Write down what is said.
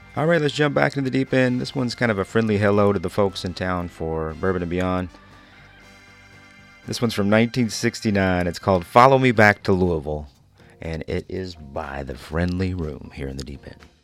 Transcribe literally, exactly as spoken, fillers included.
All right, let's jump back into the deep end. This one's kind of a friendly hello to the folks in town for Bourbon and Beyond. This one's from nineteen sixty-nine. It's called Follow Me Back to Louisville, and it is by The Friendly Room here in the deep end.